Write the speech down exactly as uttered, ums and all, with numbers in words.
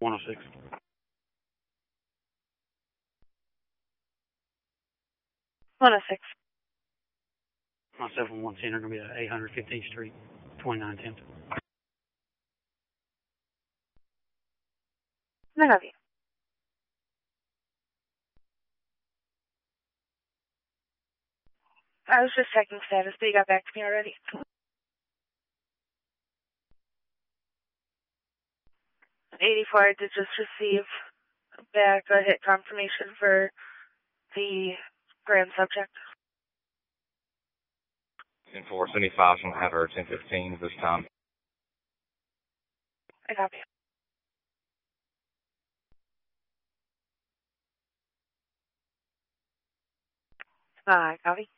one oh six. one oh six. Myself and one ten are going to be at eight hundred fifteenth Street, twenty-nine ten. I love you. I was just checking status, but you got back to me already. eighty-four, I did just receive back a hit confirmation for the grand subject. ten four seventy-five, I'm going to have her ten fifteen this time. I copy. I copy.